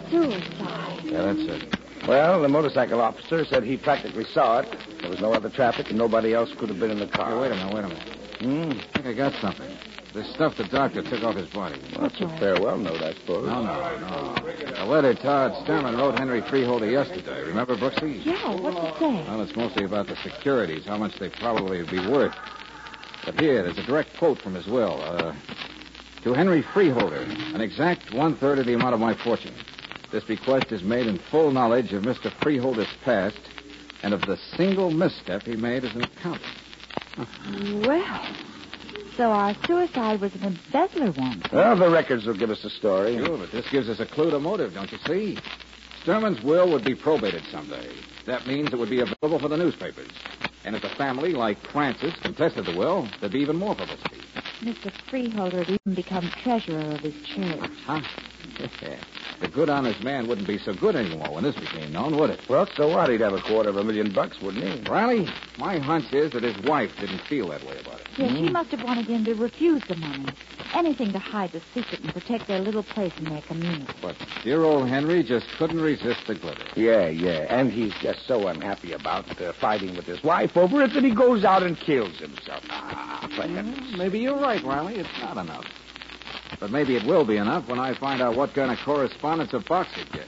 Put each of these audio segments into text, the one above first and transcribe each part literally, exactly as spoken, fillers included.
Suicide. Yeah, that's it. Well, the motorcycle officer said he practically saw it. There was no other traffic, and nobody else could have been in the car. Hey, wait a minute, wait a minute. Hmm? I think I got something. This stuff the doctor took off his body. Well, that's a farewell note, I suppose. No, no, no. A letter Todd Sturman wrote Henry Freeholder yesterday. Remember, Brooksy? Yeah, what's it say? Well, it's mostly about the securities, how much they probably would be worth. But here, there's a direct quote from his will. Uh, to Henry Freeholder, an exact one-third of the amount of my fortune. This bequest is made in full knowledge of Mister Freeholder's past and of the single misstep he made as an accountant. Well, so our suicide was an embezzler one. Well, the records will give us a story. Sure, but this gives us a clue to motive, don't you see? Sturman's will would be probated someday. That means it would be available for the newspapers. And if a family like Francis contested the will, there'd be even more publicity. Mister Freeholder had even become treasurer of his church. Huh? The good, honest man wouldn't be so good anymore when this became known, would it? Well, so what? He'd have a quarter of a million bucks, wouldn't he? Riley, my hunch is that his wife didn't feel that way about it. Yes, she must have wanted him to refuse the money. Anything to hide the secret and protect their little place in their community. But dear old Henry just couldn't resist the glitter. Yeah, yeah. And he's just so unhappy about uh, fighting with his wife over it that he goes out and kills himself. Ah, for heavens. Maybe you're right, Riley. It's not enough. But maybe it will be enough when I find out what kind of correspondence a boxer gets.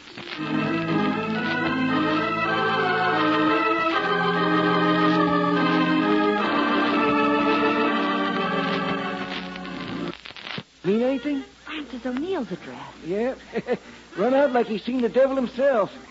Mean anything? Francis O'Neill's address. Yeah. Run out like he's seen the devil himself.